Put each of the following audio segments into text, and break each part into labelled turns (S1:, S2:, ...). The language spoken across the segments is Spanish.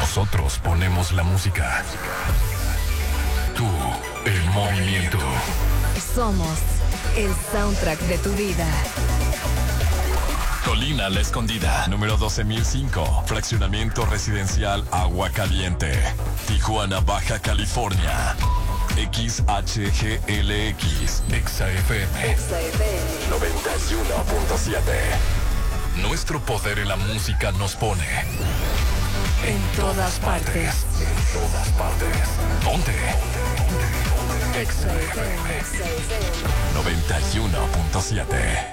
S1: Nosotros ponemos la música. Tú, el movimiento.
S2: Somos el soundtrack de tu vida.
S1: Colina La Escondida, número 12005, fraccionamiento residencial Agua Caliente, Tijuana, Baja California. XHGLX, XFM 91.7. Nuestro poder en la música nos pone
S2: En todas partes.
S1: En todas partes. Ponte. XFM 91.7.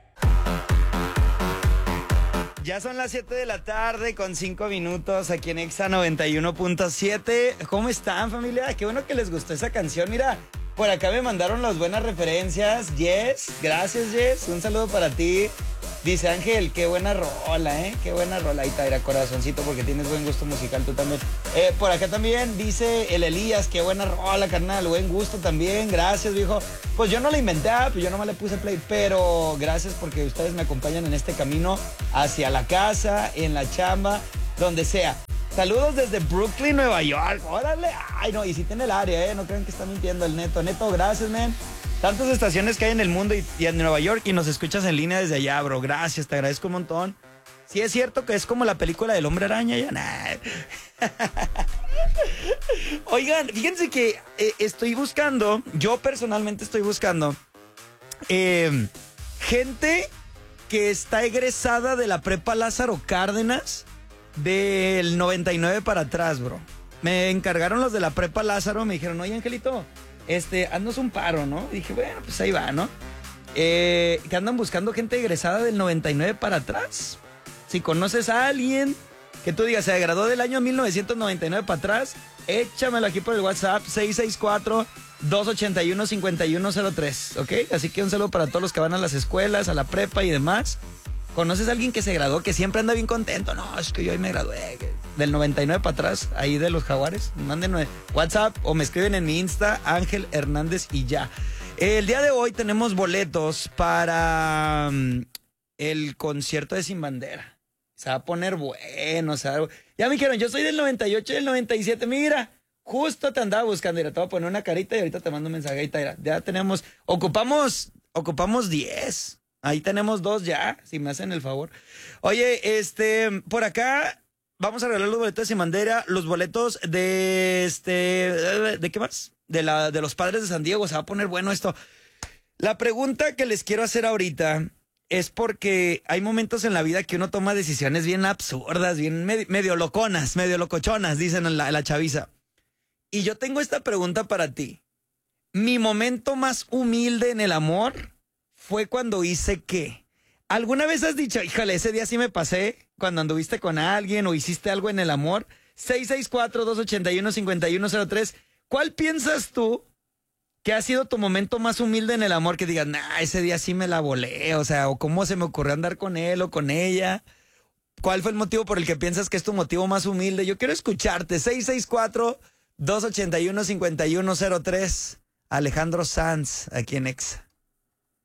S3: Ya son las 7 de la tarde con 5 minutos aquí en Exa 91.7. ¿Cómo están, familia? Qué bueno que les gustó esa canción. Mira, por acá me mandaron las buenas referencias. Jess, gracias, Jess. Un saludo para ti. Dice Ángel, qué buena rola, ¿eh? Qué buena rola. Ahí está, era corazoncito, porque tienes buen gusto musical tú también. Por acá también dice el Elías, qué buena rola, carnal. Buen gusto también. Gracias, viejo. Pues yo no la inventé, pues yo nomás le puse play, pero gracias porque ustedes me acompañan en este camino hacia la casa, en la chamba, donde sea. Saludos desde Brooklyn, Nueva York. Órale. Ay, no, y si tiene el área, no crean que está mintiendo el Neto. Neto, gracias, man. Tantas estaciones que hay en el mundo y en Nueva York y nos escuchas en línea desde allá, bro. Gracias, te agradezco un montón. Sí es cierto que es como la película del Hombre Araña, ya nada. Oigan, fíjense que estoy buscando, yo personalmente estoy buscando gente que está egresada de la prepa Lázaro Cárdenas del 99 para atrás, bro. Me encargaron los de la prepa Lázaro, me dijeron, oye, Angelito, haznos un paro, ¿no? Y dije, bueno, pues ahí va, ¿no? Que andan buscando gente egresada del 99 para atrás. Si conoces a alguien que tú digas, se graduó del año 1999 para atrás, échamelo aquí por el WhatsApp, 664-281-5103, ¿ok? Así que un saludo para todos los que van a las escuelas, a la prepa y demás. ¿Conoces a alguien que se graduó, que siempre anda bien contento? No, es que yo hoy me gradué del 99 para atrás, ahí de los Jaguares. Mándenme WhatsApp o me escriben en mi Insta, Ángel Hernández y ya. El día de hoy tenemos boletos para el concierto de Sin Bandera. Se va a poner bueno, o sea, ya me dijeron, yo soy del 98 y del 97, mira, justo te andaba buscando, mira, te voy a poner una carita y ahorita te mando un mensajito, mira, ya tenemos, ocupamos 10. Ahí tenemos 2 ya, si me hacen el favor. Oye, por acá vamos a regalar los boletos de Sin Bandera, los boletos de ¿de qué más? De los Padres de San Diego. Se va a poner bueno esto. La pregunta que les quiero hacer ahorita es porque hay momentos en la vida que uno toma decisiones bien absurdas, bien medio loconas, medio locochonas, dicen en la chaviza. Y yo tengo esta pregunta para ti. Mi momento más humilde en el amor fue cuando hice ¿qué? ¿Alguna vez has dicho, híjole, ese día sí me pasé cuando anduviste con alguien o hiciste algo en el amor? 664-281-5103. ¿Cuál piensas tú que ha sido tu momento más humilde en el amor? Que digas, ese día sí me la volé, o sea, o cómo se me ocurrió andar con él o con ella. ¿Cuál fue el motivo por el que piensas que es tu motivo más humilde? Yo quiero escucharte. 664-281-5103. Alejandro Sanz, aquí en Exa.